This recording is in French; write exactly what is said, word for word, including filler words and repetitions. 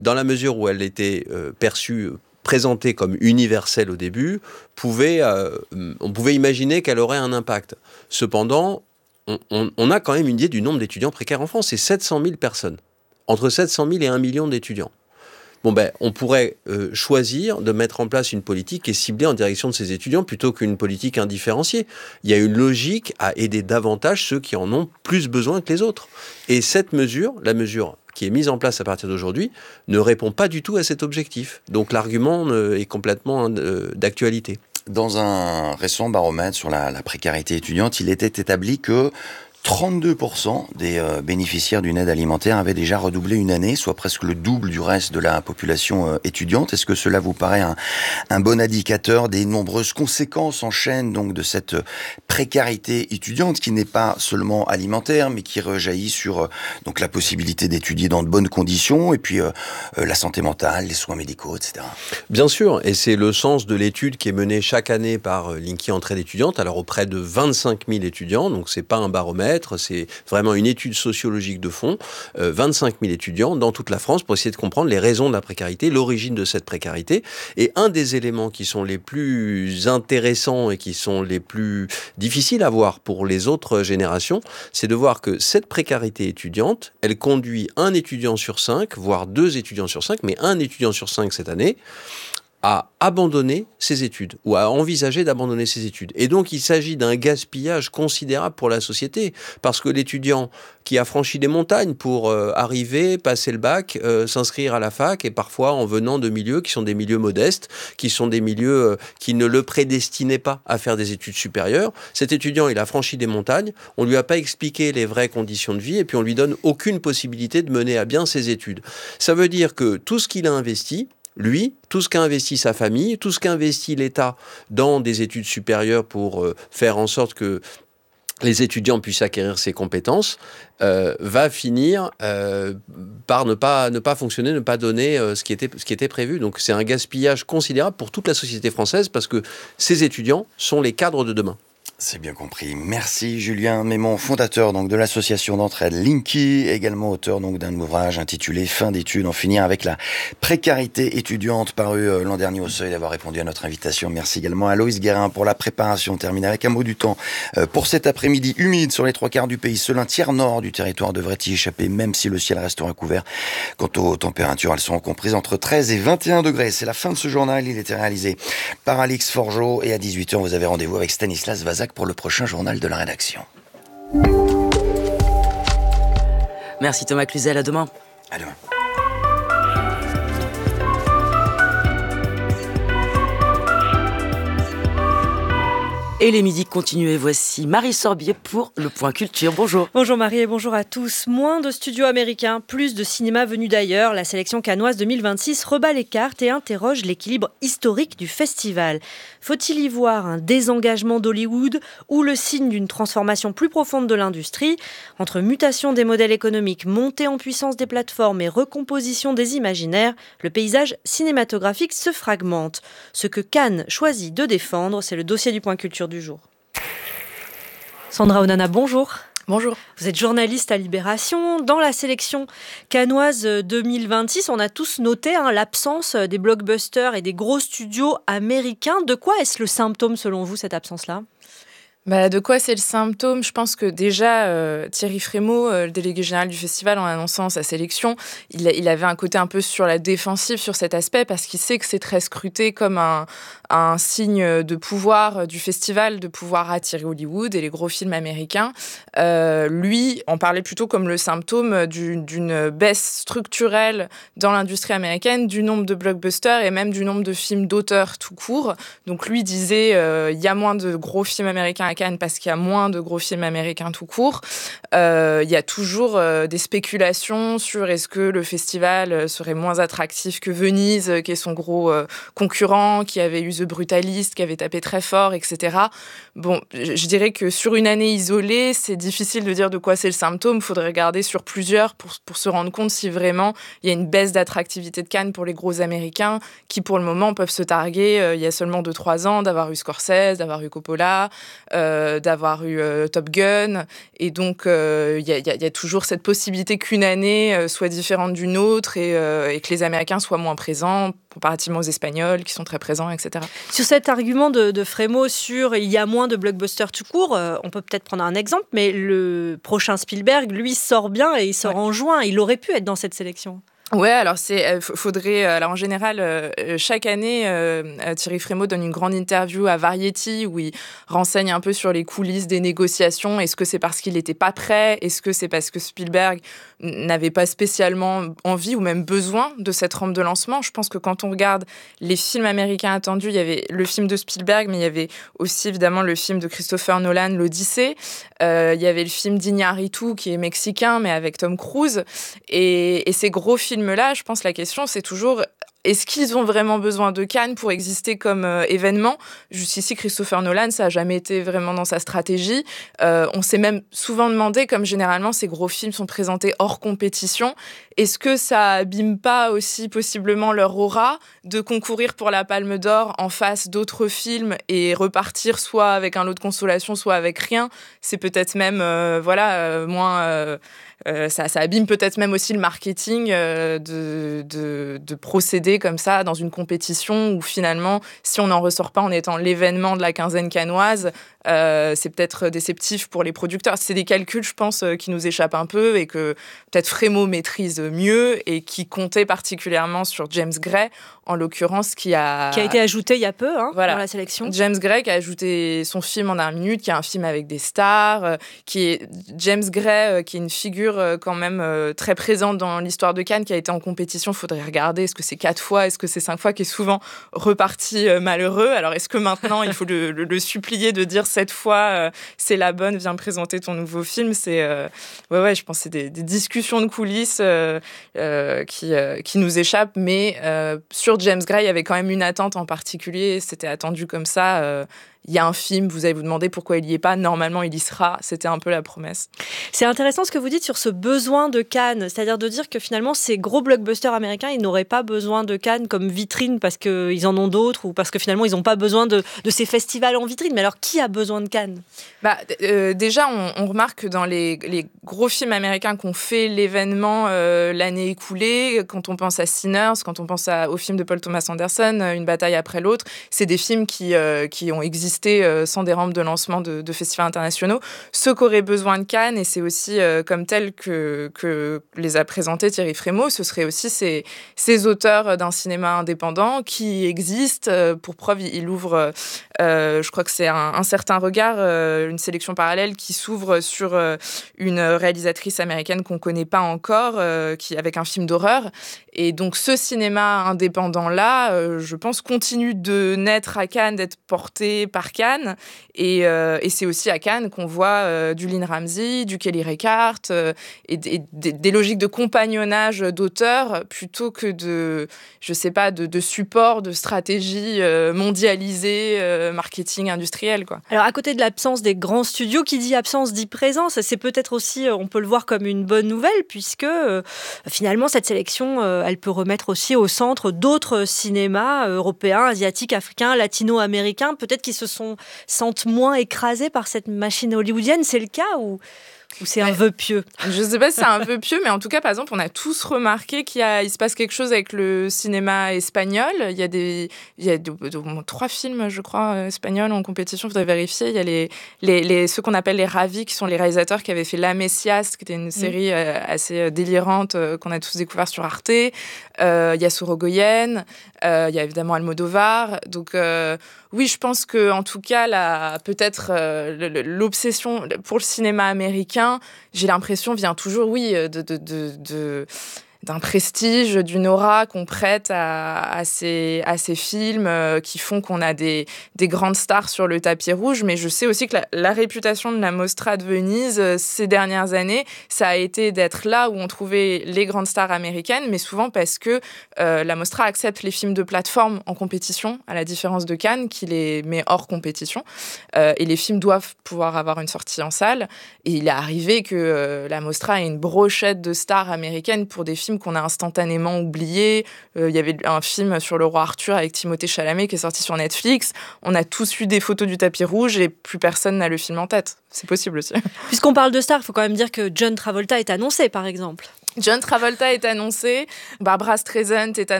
dans la mesure où elle était euh, perçue, présentée comme universelle au début, pouvait, euh, on pouvait imaginer qu'elle aurait un impact. Cependant, on, on, on a quand même une idée du nombre d'étudiants précaires en France. C'est sept cent mille personnes. Entre sept cent mille et un million d'étudiants. Bon ben, on pourrait euh, choisir de mettre en place une politique qui est ciblée en direction de ces étudiants plutôt qu'une politique indifférenciée. Il y a une logique à aider davantage ceux qui en ont plus besoin que les autres. Et cette mesure, la mesure qui est mise en place à partir d'aujourd'hui, ne répond pas du tout à cet objectif. Donc l'argument euh, est complètement euh, d'actualité. Dans un récent baromètre sur la, la précarité étudiante, il était établi que trente-deux pour cent des euh, bénéficiaires d'une aide alimentaire avaient déjà redoublé une année, soit presque le double du reste de la population euh, étudiante. Est-ce que cela vous paraît un, un bon indicateur des nombreuses conséquences en chaîne donc, de cette précarité étudiante qui n'est pas seulement alimentaire, mais qui rejaillit sur euh, donc, la possibilité d'étudier dans de bonnes conditions et puis euh, euh, la santé mentale, les soins médicaux, et cetera. Bien sûr, et c'est le sens de l'étude qui est menée chaque année par Linky Entraide étudiante, alors auprès de vingt-cinq mille étudiants, donc c'est pas un baromètre, c'est vraiment une étude sociologique de fond, euh, vingt-cinq mille étudiants dans toute la France pour essayer de comprendre les raisons de la précarité, l'origine de cette précarité. Et un des éléments qui sont les plus intéressants et qui sont les plus difficiles à voir pour les autres générations, c'est de voir que cette précarité étudiante, elle conduit un étudiant sur cinq, voire deux étudiants sur cinq, mais un étudiant sur cinq cette année, à abandonner ses études ou à envisager d'abandonner ses études. Et donc, il s'agit d'un gaspillage considérable pour la société parce que l'étudiant qui a franchi des montagnes pour euh, arriver, passer le bac, euh, s'inscrire à la fac et parfois en venant de milieux qui sont des milieux modestes, qui sont des milieux euh, qui ne le prédestinaient pas à faire des études supérieures. Cet étudiant, il a franchi des montagnes, on lui a pas expliqué les vraies conditions de vie et puis on lui donne aucune possibilité de mener à bien ses études. Ça veut dire que tout ce qu'il a investi, lui, tout ce qu'a investi sa famille, tout ce qu'a investi l'État dans des études supérieures pour euh, faire en sorte que les étudiants puissent acquérir ces compétences, euh, va finir euh, par ne pas, ne pas fonctionner, ne pas donner euh, ce qui était, ce qui était prévu. Donc c'est un gaspillage considérable pour toute la société française parce que ces étudiants sont les cadres de demain. C'est bien compris. Merci Julien Mémon, fondateur donc de l'association d'entraide Linky, également auteur donc d'un ouvrage intitulé Fin d'études, en finir avec la précarité étudiante, paru euh, l'an dernier au Seuil, d'avoir répondu à notre invitation. Merci également à Loïs Guérin pour la préparation. On termine avec un mot du temps euh, pour cet après-midi humide sur les trois quarts du pays. Seul un tiers nord du territoire devrait y échapper, même si le ciel restera couvert. Quant aux températures, elles seront comprises entre treize et vingt et un degrés. C'est la fin de ce journal. Il était réalisé par Alix Forgeot et à dix-huit heures, vous avez rendez-vous avec Stanislas Vazak pour le prochain journal de la rédaction. Merci Thomas Cluzel, à demain. À demain. Et les midis continuent et voici Marie Sorbier pour le Point Culture. Bonjour. Bonjour Marie et bonjour à tous. Moins de studios américains, plus de cinéma venu d'ailleurs. La sélection cannoise deux mille vingt-six rebat les cartes et interroge l'équilibre historique du festival. Faut-il y voir un désengagement d'Hollywood ou le signe d'une transformation plus profonde de l'industrie ? Entre mutation des modèles économiques, montée en puissance des plateformes et recomposition des imaginaires, le paysage cinématographique se fragmente. Ce que Cannes choisit de défendre, c'est le dossier du Point Culture du jour. Sandra Onana, bonjour. Bonjour. Vous êtes journaliste à Libération. Dans la sélection cannoise deux mille vingt-six, on a tous noté hein, l'absence des blockbusters et des gros studios américains. De quoi est-ce le symptôme selon vous, cette absence-là ? Bah, de quoi c'est le symptôme ? Je pense que déjà, euh, Thierry Frémaux, euh, le délégué général du festival, en annonçant sa sélection, il, il avait un côté un peu sur la défensive sur cet aspect parce qu'il sait que c'est très scruté comme un, un signe de pouvoir du festival, de pouvoir attirer Hollywood et les gros films américains. Euh, lui, en parlait plutôt comme le symptôme du, d'une baisse structurelle dans l'industrie américaine du nombre de blockbusters et même du nombre de films d'auteurs tout court. Donc lui disait, euh, il y a moins de gros films américains à Cannes parce qu'il y a moins de gros films américains tout court. Euh, il y a toujours euh, des spéculations sur est-ce que le festival serait moins attractif que Venise, qui est son gros euh, concurrent, qui avait eu The Brutalist, qui avait tapé très fort, et cetera. Bon, je, je dirais que sur une année isolée, c'est difficile de dire de quoi c'est le symptôme. Il faudrait regarder sur plusieurs pour, pour se rendre compte si vraiment il y a une baisse d'attractivité de Cannes pour les gros Américains qui, pour le moment, peuvent se targuer, euh, il y a seulement deux trois ans, d'avoir eu Scorsese, d'avoir eu Coppola, euh, euh, d'avoir eu euh, Top Gun. Et donc, il euh, y, y, y a toujours cette possibilité qu'une année euh, soit différente d'une autre et, euh, et que les Américains soient moins présents, comparativement aux Espagnols qui sont très présents, et cetera. Sur cet argument de, de Frémaux sur il y a moins de blockbusters tout court, euh, on peut peut-être prendre un exemple, mais le prochain Spielberg, lui, sort bien et il sort ouais. en juin. Il aurait pu être dans cette sélection. Ouais, alors c'est euh, faudrait alors en général euh, chaque année euh, Thierry Frémaux donne une grande interview à Variety où il renseigne un peu sur les coulisses des négociations. Est-ce que c'est parce qu'il n'était pas prêt? Est-ce que c'est parce que Spielberg n'avait pas spécialement envie ou même besoin de cette rampe de lancement? Je pense que quand on regarde les films américains attendus, il y avait le film de Spielberg, mais il y avait aussi évidemment le film de Christopher Nolan, l'Odyssée. Euh, il y avait le film d'Iñárritu qui est mexicain, mais avec Tom Cruise. Et, et ces gros films là, je pense que la question, c'est toujours est-ce qu'ils ont vraiment besoin de Cannes pour exister comme euh, événement? Jusqu'ici, Christopher Nolan, ça n'a jamais été vraiment dans sa stratégie. Euh, on s'est même souvent demandé, comme généralement ces gros films sont présentés hors compétition, est-ce que ça abîme pas aussi possiblement leur aura de concourir pour la Palme d'Or en face d'autres films et repartir soit avec un lot de consolation, soit avec rien? C'est peut-être même euh, voilà, euh, moins... Euh, Euh, ça, ça abîme peut-être même aussi le marketing euh, de, de, de procéder comme ça dans une compétition où finalement, si on n'en ressort pas en étant l'événement de la quinzaine cannoise, euh, c'est peut-être déceptif pour les producteurs. C'est des calculs, je pense, qui nous échappent un peu et que peut-être Frémaux maîtrise mieux et qui comptait particulièrement sur James Gray, en l'occurrence, qui a... Qui a été ajouté il y a peu hein, voilà. dans la sélection. James Gray qui a ajouté son film en un minute, qui est un film avec des stars, euh, qui est James Gray, euh, qui est une figure euh, quand même euh, très présente dans l'histoire de Cannes, qui a été en compétition. Il faudrait regarder, est-ce que c'est quatre fois, est-ce que c'est cinq fois, qui est souvent reparti euh, malheureux. Alors, est-ce que maintenant, il faut le, le, le supplier de dire cette fois, euh, c'est la bonne, viens présenter ton nouveau film? C'est, euh, ouais, ouais, je pense que c'est des, des discussions de coulisses euh, euh, qui, euh, qui nous échappent, mais euh, sur James Gray, il y avait quand même une attente en particulier, c'était attendu comme ça. Euh, il y a un film, vous allez vous demander pourquoi il n'y est pas. Normalement, il y sera. C'était un peu la promesse. C'est intéressant ce que vous dites sur ce besoin de Cannes, c'est-à-dire de dire que finalement, ces gros blockbusters américains, ils n'auraient pas besoin de Cannes comme vitrine parce qu'ils en ont d'autres ou parce que finalement, ils n'ont pas besoin de, de ces festivals en vitrine. Mais alors, qui a besoin de Cannes? bah, euh, Déjà, on, on remarque que dans les, les gros films américains qui ont fait l'événement euh, l'année écoulée, quand on pense à Sinners, quand on pense à, au film de Paul Thomas Anderson, Une bataille après l'autre, c'est des films qui, euh, qui ont existé sans des rampes de lancement de, de festivals internationaux. Ceux qui auraient besoin de Cannes, et c'est aussi euh, comme tel que, que les a présentés Thierry Frémaux, ce serait aussi ces, ces auteurs d'un cinéma indépendant qui existent. Pour preuve, il ouvre, euh, je crois que c'est un, un certain regard, euh, une sélection parallèle qui s'ouvre sur euh, une réalisatrice américaine qu'on ne connaît pas encore, euh, qui, avec un film d'horreur. Et donc ce cinéma indépendant-là, euh, je pense, continue de naître à Cannes, d'être porté par Cannes, et, euh, et c'est aussi à Cannes qu'on voit euh, du Lynn Ramsey, du Kelly Reichardt, euh, et, et des, des logiques de compagnonnage d'auteurs plutôt que de, je sais pas, de, de support, de stratégie euh, mondialisée, euh, marketing industriel, quoi. Alors à côté de l'absence des grands studios, qui dit absence dit présence, c'est peut-être aussi, on peut le voir comme une bonne nouvelle, puisque euh, finalement cette sélection, euh, elle peut remettre aussi au centre d'autres cinémas euh, européens, asiatiques, africains, latino-américains, peut-être qu'ils se sont, sentent moins écrasés par cette machine hollywoodienne. C'est le cas ou, ou c'est un vœu pieux? Je ne sais pas si c'est un vœu pieux, mais en tout cas, par exemple, on a tous remarqué qu'il y a, il se passe quelque chose avec le cinéma espagnol. Il y a, des, il y a de, de, de, trois films, je crois, espagnols en compétition. Il faudrait vérifier. Il y a les, les, les, ceux qu'on appelle les Ravis, qui sont les réalisateurs qui avaient fait La Messias, qui était une série mmh. assez délirante euh, qu'on a tous découvert sur Arte. Euh, il y a Sorogoyen. Euh, il y a évidemment Almodovar. Donc, euh, oui, je pense que en tout cas, la, peut-être euh, l'obsession pour le cinéma américain, j'ai l'impression, vient toujours, oui, de, de, de, de d'un prestige, d'une aura qu'on prête à, à, ces, à ces films euh, qui font qu'on a des, des grandes stars sur le tapis rouge. Mais je sais aussi que la, la réputation de la Mostra de Venise, euh, ces dernières années, ça a été d'être là où on trouvait les grandes stars américaines, mais souvent parce que euh, la Mostra accepte les films de plateforme en compétition, à la différence de Cannes, qui les met hors compétition. Euh, et les films doivent pouvoir avoir une sortie en salle. Et il est arrivé que euh, la Mostra ait une brochette de stars américaines pour des films films qu'on a instantanément oubliés. Il euh, y avait un film sur le roi Arthur avec Timothée Chalamet qui est sorti sur Netflix. On a tous eu des photos du tapis rouge et plus personne n'a le film en tête. C'est possible aussi. Puisqu'on parle de stars, il faut quand même dire que John Travolta est annoncé, par exemple. John Travolta est annoncé, Barbra Streisand est annoncée.